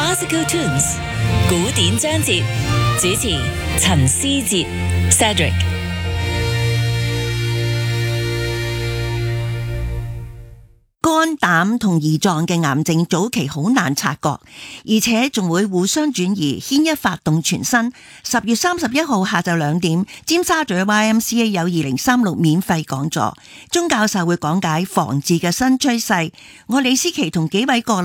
Classical Tunes 古典章節，主持陳思哲 Cedric。 肝膽同胰臟嘅癌症早期好難察覺，而且仲會互相轉移，牽一發動全身。10月31號下晝2點，尖沙咀 YMCA 有2036免費講座，鐘教授會講解防治嘅新趨勢。我李思琪同幾位國